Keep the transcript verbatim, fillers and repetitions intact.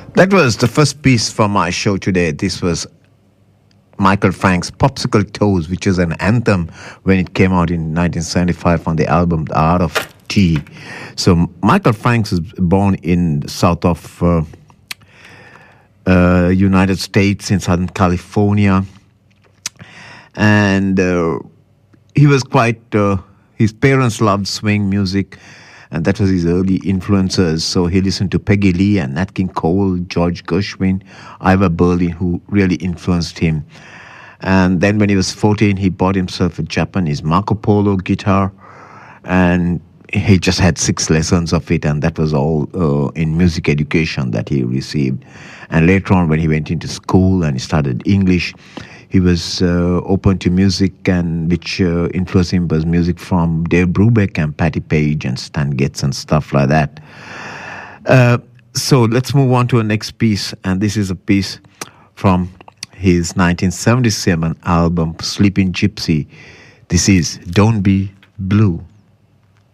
That was the first piece for my show today. This was Michael Frank's Popsicle Toes, which is an anthem when it came out in nineteen seventy-five on the album The Art of Tea. So Michael Franks was born in the south of uh, uh, United States in Southern California. And uh, he was quite, uh, his parents loved swing music, and that was his early influences. So he listened to Peggy Lee and Nat King Cole, George Gershwin, Ivor Berlin, who really influenced him. And then when he was fourteen, he bought himself a Japanese Marco Polo guitar, and he just had six lessons of it, and that was all uh, in music education that he received. And later on, when he went into school and he started English, he was uh, open to music, and which uh, influenced him was music from Dave Brubeck and Patti Page and Stan Getz and stuff like that. Uh, so let's move on to our next piece, and this is a piece from his nineteen seventy-seven album Sleeping Gypsy. This is Don't Be Blue.